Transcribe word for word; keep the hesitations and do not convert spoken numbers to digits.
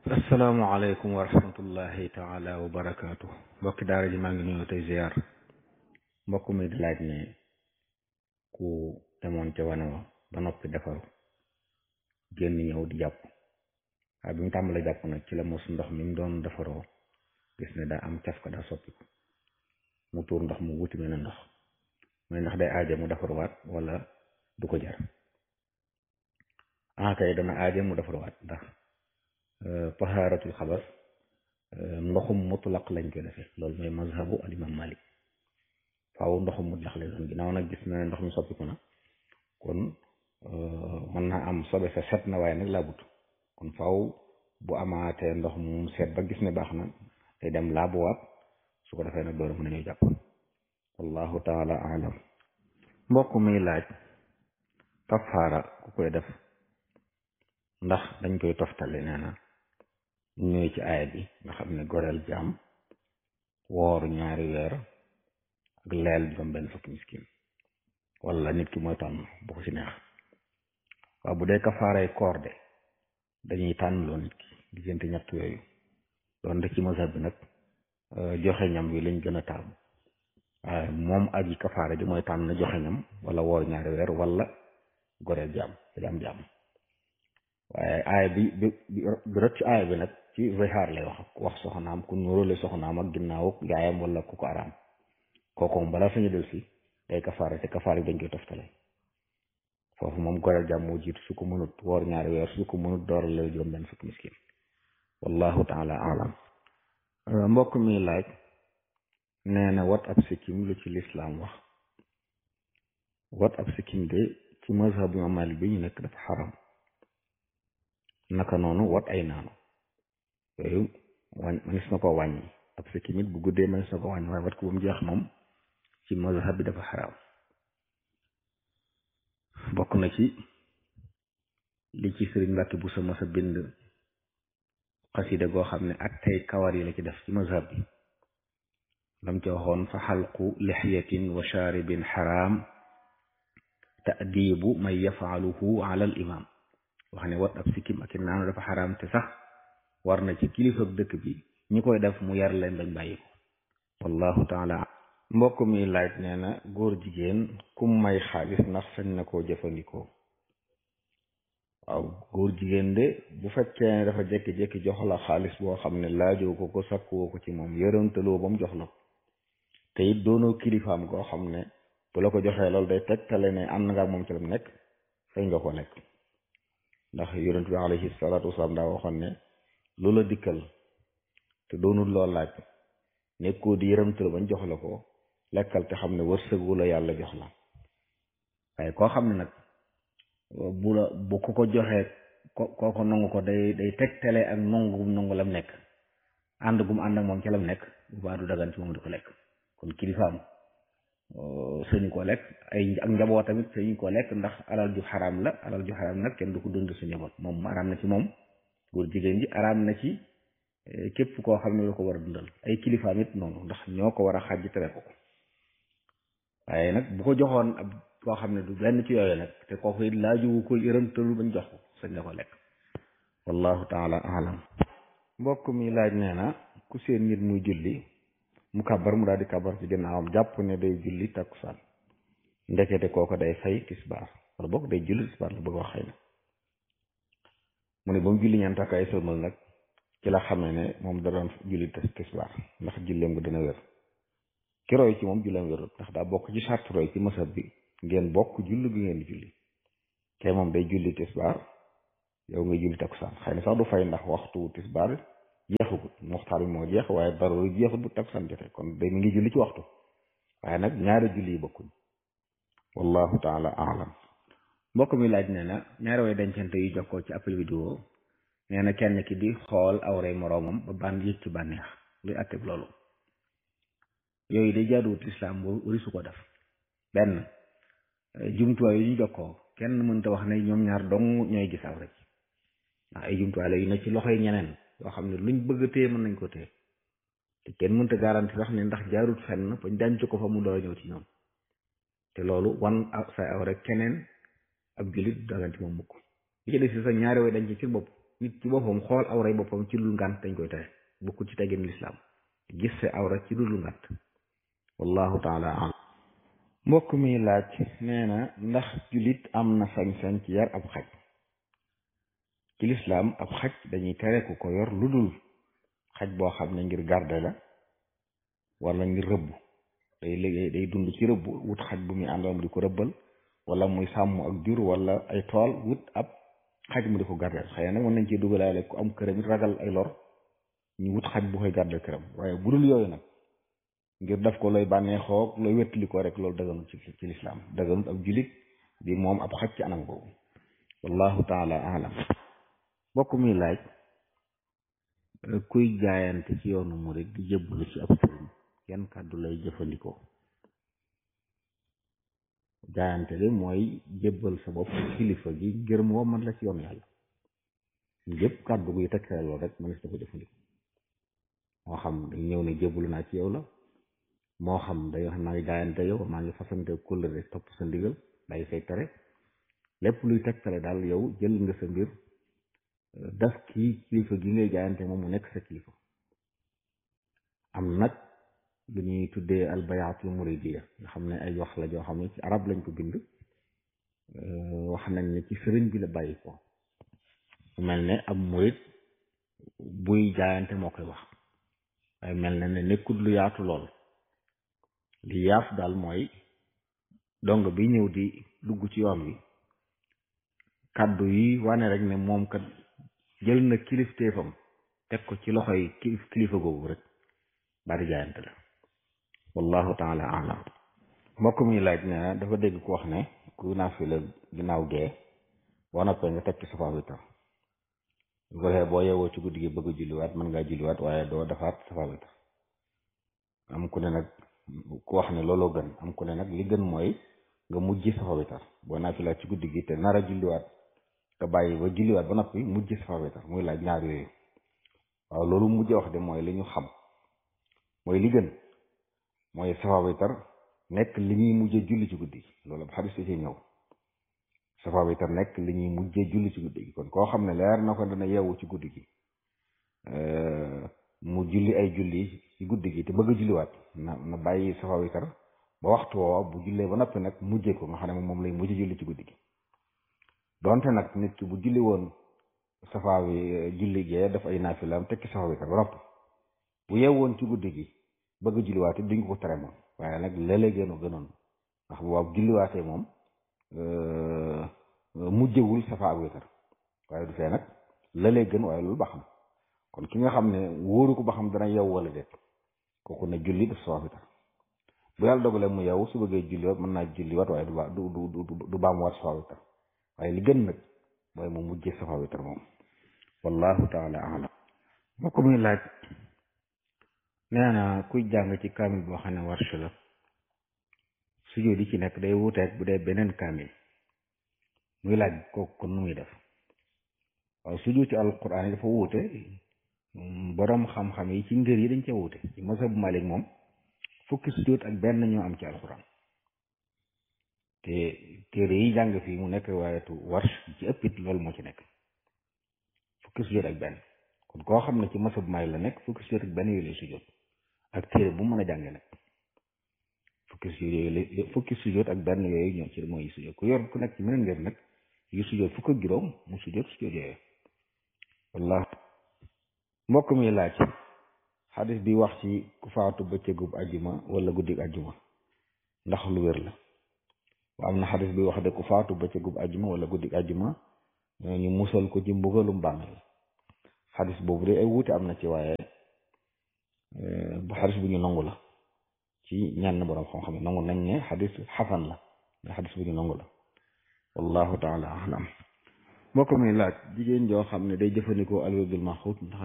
asalaamaaleykum wa rahmatullahi taala wa barakaatu mbokki daara ji maa ngi nuyu tey ziar mbokk mi di laaj ne ku demoon ca wane wa ba noppi defaru génn ñëw di jàpp waaye bi mu tàmbalee jàpp nag ci la mos ndox mi mu doon defaroo gis ne daa am caf ka daa soppiku mu tuur ndox mu wuti mel ne ndox muy ndax day aaje mu defaruwaat wala du ko jar ah kay dana aaje mu defaruwaat ndax tahaaratul xabas ndoxum mutlaq lañ koy defee loolu mooy mazhabu al imam malik faaw ndoxum mutlaq lay doon ginnaaw nag gis na ne ndox mi soppiku na kon mën naa am sobe sa set na waaye nag laabut kon faaw bu amaatee ndox mu set ba gis ne baax na day dem laabuwaat su ko defee nag door mën nañu jàpp wallahu taala alam mbokk mi laaj kafaara ku koy def ndax dañ koy toftale nee na ñëw ci aaya bi nga xam ne goreel jaam woor ñaari weer ak leel juróom benn fukki miskin wala nit ki mooy tànn bu ko ci neex waaw bu dee kafaaray koor de dañuy tànn loo nit ki diggante ñett yooyu doon de ci mazhab bi nag joxe ñam wi lañ gën a taamu waaye moom aji kafaara ji mooy tànn joxe ñam wala woor ñaari weer wala goreel jaam jaam jaam waaye aaya bi bi bi rot ci aaya bi nag ci zihaar lay wax wax soxnaam ku nuróole soxnaam ak ginnaaw yaayam wala ku ko araam kooku moom balaa sañu del si day kafaara te kafaara yi dañ koy toftale foofu moom goreel jàmm moo jiitu su ko mënut woor ñaari weer su ko mënut dooral la juróom benn fukki miskin wallahu taala alam mbokk mi laaj nee na wat ab sikkim lu ci lislaam wax wat ab sikkim de ci mazhabu imam Malik bi ñu nekk dafa xaram naka noonu wat ay naanu yooyu wañ manis na ko wàññi ab sikkim it bu guddee manis na ko wàññi waaye wat ko ba mu jeex moom ci mazhab bi dafa xaraam bokk na ci li ci sëriñ Mbàkke bu sama sa bind xasida goo xam ne ak tey kawar yi la ci def ci mazhab bi lam ci waxoon fa xalqu lixyatin wa shaaribin xaraam ta'dibu man yafaaluhu ala al imam wax ne wat ab sikkim ak i naanu dafa xaraam te sax war na ci kilifa dëkk bi ñi koy def mu yar leen bañ bàyyi ko wallahu taala mbokk mi laaj nee na góor jigéen kum may xaalis ndax sañ na koo jëfandikoo waaw góor jigéen de bu fekkee ne dafa jékki-jékki jox la xaalis boo xam ne laajoo ko ko sakkuwoo ko ci moom yërëmtaloo ba mu jox la te it doonoo kilifaam koo xam ne bu la ko joxee loolu day tegtale ne am na nga ak moom ci la mu nekk sañ nga ko lekk ndax yonent bi alayhi salaatu wasalaam daa waxoon ne lu la dikkal te doonul loo laaj nekkoo di yërëmtal bañ jox la ko lekkal te xam ne wërsëgu la yàlla jox la waaye koo xam ne nag bu la bu ko ko joxee ko koo ko nangu ko day day tegtale ak nangu gum nangu lam nekk ànd gum ànd ak moom ci lam nekk bu baax du dagan ci moom di ko lekk kon kilifaam sëñu ko lekk ay ak njaboot tamit sëñu ko lekk ndax alal ju xaraam la alal ju xaraam nag kenn du ko dund sa njaboot moom araam na ci moom góor jigéen ji araam na ci képp koo xam ne la ko war a dundal ay kilifaam it noonu ndax ñoo ko war a xàjj tere ko ko waaye nag bu ko joxoon ab koo xam ne du benn ci yooyu nag te kooku it laaju ko yërëmtalul bañ jox ko sañ la ko lekk wallahu taala alam mbokk mi laaj nee na ku seen nit muy julli mu kabar mu daal di kabar ci ginnaawam jàpp ne day julli takkusaan ndekete kooko day fay tisbaar wala bokk day julli tisbaar la bëgg wax xëy na mu ne ba mu julli ñeent ak ay sëlmal nag ci la xamee ne moom da doon julli tisbaar ndax julleem nga dina wér ki roy ci moom julleem wérut ndax daa bokk ci sart roy ci masab bi ngeen bokk julli bi ngeen di julli te moom day julli tisbaar yow nga julli takkusaan xëy na sax du fay ndax waxtu tisbaar jeexagut waxtaan bi moo jeex waaye dara jeexut bu takkusaan jotee kon day mi ngi julli ci waxtu waaye nag ñaari julli yi bokkuñ wallahu taala alam mbokk mi laaj nee na ñaari way dencante yu jokkoo ci appel vidéo nee na kenn ki di xool awray moroomam ba ban yëg ci bànneex luy atteb loolu yooyu day jaaduwut islam boo wari su ko def benn jumtuwaay yu ñu jokkoo kenn mënta wax ne ñoom ñaar dong ñooy gis awra ci ndax ay jumtuwaay la yu ne ci loxoy ñeneen yoo xam ne luñ bëgg a téye mën nañ ko téye te kenn mënta garanti sax ne ndax jaarut fenn bañ denc ko fa mu door a ñëw ci ñoom te loolu wan sa aw rek keneen ab jullit daganti moom mukk li ci des si sax ñaari way dañ ci ci bopp nit ci boppam xool awray boppam ci dul ngànt dañ koy tere bokkul ci teggin lislaam gis sa awra ci dul ngànt wallahu taala alam mbokk mi laaj nee na ndax jullit am na sañ-sañ ci yar ab xaj ci lislaam ab xaj dañuy tere ku ko yor lu dul xaj boo xam ne ngir garde la wala ngir rëbb day liggéey day dund ci rëbb wut xaj bu muy àndoon di ko rëbbal wala muy sàmm ak jur wala ay tool wut ab xaj mu di ko gardeel xëy na nag mën nañ ci dugalaale ku am këram it ragal ay lor ñu wut xaj bu koy gardeel këram waaye bu dul yooyu nag ngir def ko looy bànneexoo looy wettali ko rek loolu daganut ci ci lislaam daganut ab julit di moom ab xaj ci anam boobu wallahu taala alam bokk muy laaj kuy jaayante ci yoonu murid di jëbbalu ci ab sëriñ yan kàddu lay jëfandikoo jaayante de mooy jébbal sa bopp kilifa gi ngir moo man la ci yoonu yàlla yëpp kàddu guy tekkale loolu rek mënees na ko jëfandikoo moo xam dañ ñëw ne jébbalu naa ci yow la moo xam day wax maa ngi jaayante yow maa ngi fasante kóllëre topp sa ndigal day say tere lépp luy tekkale daal yow jël nga sa mbir daf kii kilifa gi ngay jaayante moom mu nekk sa kilifa am nag lu ñuy tuddee albayaatul muridiya nga xam ne ay wax la joo xam ne ci arab lañ ko bind wax nañ ne ci sëriñ bi la bàyyi ko mel ne ab murid buy jaayante moo koy wax waaye mel na ne nekkul lu yaatu lool li yaaf daal mooy dong bi ñëw di dugg ci yoon wi kàddu yi wane rek ne moom kat jël na kilifteefam teg ko ci loxoy kilifa googu rek bari jaayante la wallahu taala alam mbokk mi laaj ne dafa dégg ku wax ne ku naafila ginnaaw gee boo noppee nga teg ci safa witar bu ko defee boo yeewoo ci guddi gi bëgg a julliwaat mën ngaa julliwaat waaye doo defaat safa witar am ku ne nag ku wax ne looloo gën am ku ne nag li gën mooy nga mujj safa witar boo naafila ci guddi gi te nar a julliwaat nga bàyyi ba julliwaat ba noppi mujj safa witar muy laaj ñaar yooyu waaw loolu mujj wax de mooy li ñu xam mooy li gën mooy safa witar nekk li ñuy mujjee julli ci guddi gi loolu ab xadis ci ñëw safa witar nekk li ñuy mujjee julli ci guddi gi kon koo xam ne leer na ko dana yeewu ci guddi gi mu julli ay julli ci guddi gi te bëgg a julliwaat na na bàyyi safa witar ba waxtu woowa bu jullee ba noppi nag mujjee ko nga xam ne moom lay mujjee julli ci guddi gi donte nag nit ki bu julli woon safa wi julli gee daf ay naafilaam tekki safa witar ba noppi bu yeewoon ci guddi gi bëgg a julliwaatee duñ ko tere moom waaye nag léeg-léeg gënu gënoon ndax bu waaw julliwaatee moom mujjewul safa ak witar waaye du fee nag léeg-léeg gën waaye loolu ba xam kon ki nga xam ne wóoru ko ba xam dana yeew wala déet kooku ne julli def safa witar bu yàlla dogalee mu yeewu su bëggee julliwaat mën naa julliwaat waaye du ba du du du baamuwaat safa witar waaye li gën nag mooy mu mujjee safa witar moom wallahu taala alam moo ko muy laaj nee na kuy jàng ci kaamil boo xam ne warsh la sujjóot yi ci nekk day wuuteeg bu dee beneen kaamil muy laaj kooku kon nu muy def waaw sujjóot ci alquran yi dafa wuute boroom xam-xam yi ci ngër yi dañ cee wuute ci mazhab Malik moom fukki sujjóot ak benn ñoo am ci alquran te téere yi jàng fii mu nekk waayatu warsh ci ëpp it loolu moo ci nekk fukki sujjóot ak benn kon koo xam ne ci mazhab Malik la nekk fukki sujjóot ak benn yooyu lay sujjóot ak téere bu mu mën a jànge nag fukki sujjóot yooyu fukki sujjóot ak benn yooyu ñoo ci mooy sujjóot ku yor ku nekk ci meneen ngeen nag yu sujjóot fukk ak juróom mu sujjóot sujjóot yooyu wallah mbokk mi laaj xadis bi wax ci ku faatu bëccëgub ajjuma wala guddig ajjuma ndax lu wér la wa am na xadis bi wax de ku faatu bëccëgub ajjuma wala guddig ajjuma ñu musal ko ci mbugalum bàmmeel xadis boobu de ay wuute am na ci waaye bu xadis bu ñu nangu la ci ñenn borom xam-xam nangu nañ ne xadis xasan la mais xadis bu ñu nangu la wallahu taala alam mbokk mi laaj jigéen joo xam ne day jëfandikoo alwirdul maxuut